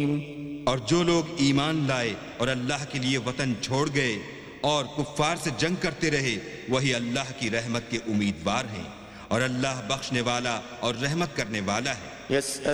और जो लोग ईमान लाए और अल्लाह के लिए वतन छोड़ गए और कुफ्फार से जंग करते रहे, वही अल्लाह की रहमत के उम्मीदवार हैं, और अल्लाह बख्शने वाला और रहमत करने वाला है।